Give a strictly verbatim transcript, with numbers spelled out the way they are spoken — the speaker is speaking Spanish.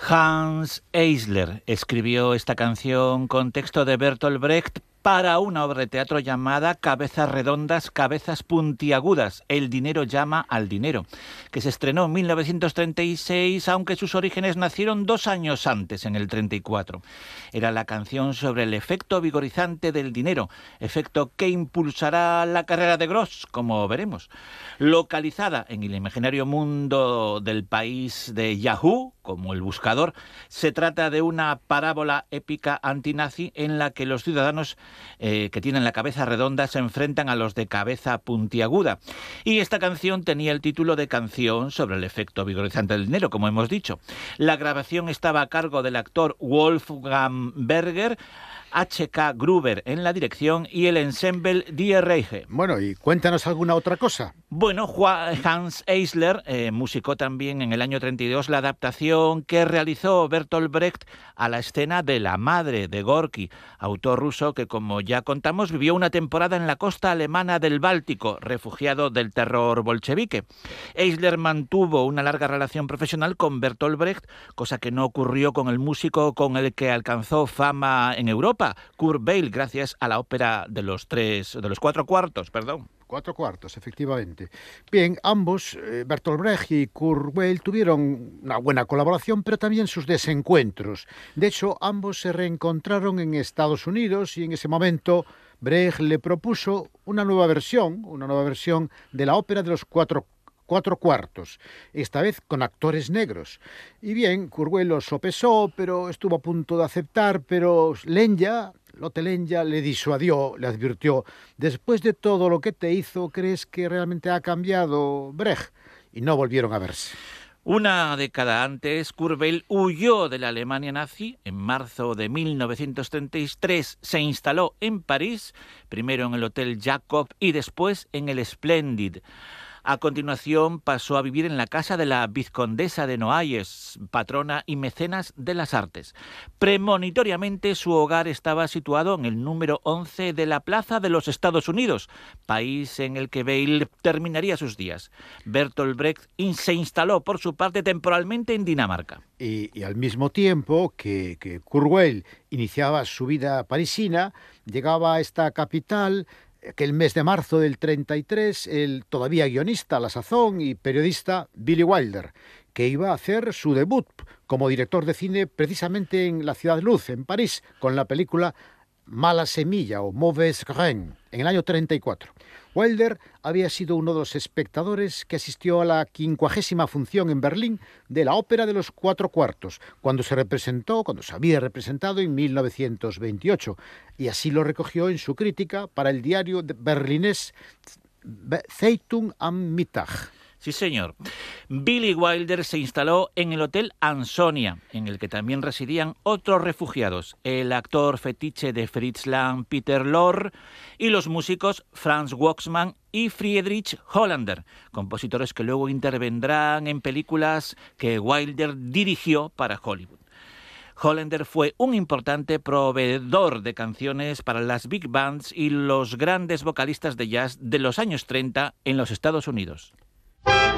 Hans Eisler escribió esta canción con texto de Bertolt Brecht para una obra de teatro llamada Cabezas redondas, cabezas puntiagudas, El dinero llama al dinero, que se estrenó en mil novecientos treinta y seis, aunque sus orígenes nacieron dos años antes, en el treinta y cuatro. Era la canción sobre el efecto vigorizante del dinero, efecto que impulsará la carrera de Gross, como veremos. Localizada en el imaginario mundo del país de Yahoo, como el buscador, se trata de una parábola épica antinazi en la que los ciudadanos eh, que tienen la cabeza redonda se enfrentan a los de cabeza puntiaguda. Y esta canción tenía el título de Canción sobre el efecto vigorizante del dinero, como hemos dicho. La grabación estaba a cargo del actor Wolfgang Berger, H K Gruber en la dirección y el ensemble Die Regie. Bueno, y cuéntanos alguna otra cosa. Bueno, Hans Eisler eh, musicó también en el año treinta y dos la adaptación que realizó Bertolt Brecht a la escena de La madre de Gorki, autor ruso que, como ya contamos, vivió una temporada en la costa alemana del Báltico, refugiado del terror bolchevique. Eisler mantuvo una larga relación profesional con Bertolt Brecht, cosa que no ocurrió con el músico con el que alcanzó fama en Europa, Kurt Weill, gracias a la ópera de los tres, de los cuatro cuartos, perdón. Cuatro cuartos, efectivamente. Bien, ambos, eh, Bertolt Brecht y Kurt Weill, tuvieron una buena colaboración, pero también sus desencuentros. De hecho, ambos se reencontraron en Estados Unidos y en ese momento Brecht le propuso una nueva versión, una nueva versión de la ópera de los cuatro cuatro cuartos, esta vez con actores negros. Y bien, Kurt Weill lo sopesó, pero estuvo a punto de aceptar, pero Lenya, Lotte Lenya, le disuadió, le advirtió: después de todo lo que te hizo, ¿crees que realmente ha cambiado Brecht? Y no volvieron a verse. Una década antes, Kurt Weill huyó de la Alemania nazi. En marzo de mil novecientos treinta y tres se instaló en París, primero en el Hotel Jacob y después en el Splendid. A continuación pasó a vivir en la casa de la vizcondesa de Noailles, patrona y mecenas de las artes. Premonitoriamente su hogar estaba situado en el número once de la Plaza de los Estados Unidos, país en el que Weill terminaría sus días. Bertolt Brecht se instaló por su parte temporalmente en Dinamarca. Y, y al mismo tiempo que, que Kurt Weill iniciaba su vida parisina, llegaba a esta capital que el mes de marzo del treinta y tres, el todavía guionista a la sazón y periodista Billy Wilder, que iba a hacer su debut como director de cine precisamente en la Ciudad Luz, en París, con la película Mala Semilla o Mauvaise Graine, en el año treinta y cuatro. Wilder había sido uno de los espectadores que asistió a la quincuagésima función en Berlín de la ópera de los cuatro cuartos, cuando se representó, cuando se había representado en mil novecientos veintiocho, y así lo recogió en su crítica para el diario berlinés Zeitung am Mittag. Sí, señor. Billy Wilder se instaló en el Hotel Ansonia, en el que también residían otros refugiados, el actor fetiche de Fritz Lang, Peter Lorre, y los músicos Franz Waxman y Friedrich Hollander, compositores que luego intervendrán en películas que Wilder dirigió para Hollywood. Hollander fue un importante proveedor de canciones para las big bands y los grandes vocalistas de jazz de los años treinta en los Estados Unidos.